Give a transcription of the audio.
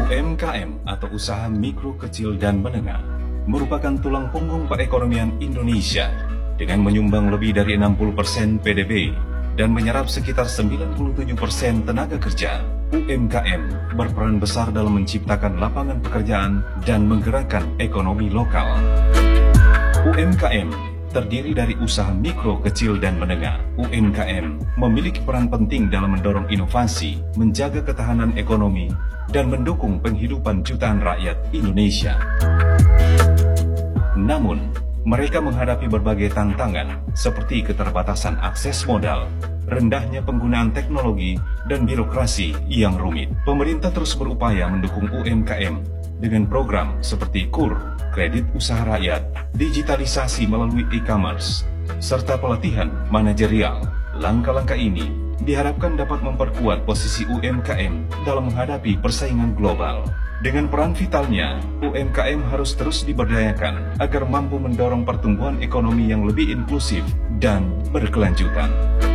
UMKM atau usaha mikro, kecil, dan menengah merupakan tulang punggung perekonomian Indonesia dengan menyumbang lebih dari 60% PDB dan menyerap sekitar 97% tenaga kerja. UMKM berperan besar dalam menciptakan lapangan pekerjaan dan menggerakkan ekonomi lokal. UMKM terdiri dari usaha mikro, kecil, dan menengah. UMKM memiliki peran penting dalam mendorong inovasi, menjaga ketahanan ekonomi, dan mendukung penghidupan jutaan rakyat Indonesia. Namun, mereka menghadapi berbagai tantangan seperti keterbatasan akses modal, rendahnya penggunaan teknologi, dan birokrasi yang rumit. Pemerintah terus berupaya mendukung UMKM dengan program seperti KUR, kredit usaha rakyat, digitalisasi melalui e-commerce, serta pelatihan manajerial. Langkah-langkah ini diharapkan dapat memperkuat posisi UMKM dalam menghadapi persaingan global. Dengan peran vitalnya, UMKM harus terus diberdayakan agar mampu mendorong pertumbuhan ekonomi yang lebih inklusif dan berkelanjutan.